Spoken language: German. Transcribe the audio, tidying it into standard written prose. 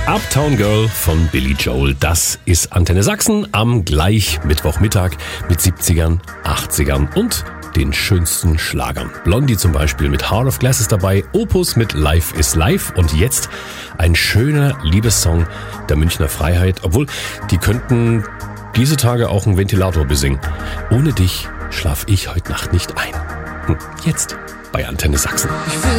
Uptown Girl von Billy Joel. Das ist Antenne Sachsen am gleich Mittwochmittag mit 70ern, 80ern und den schönsten Schlagern. Blondie zum Beispiel mit Heart of Glass ist dabei, Opus mit Life is Life und jetzt ein schöner Liebessong der Münchner Freiheit. Obwohl, die könnten diese Tage auch einen Ventilator besingen. Ohne dich schlaf ich heute Nacht nicht ein. Jetzt bei Antenne Sachsen.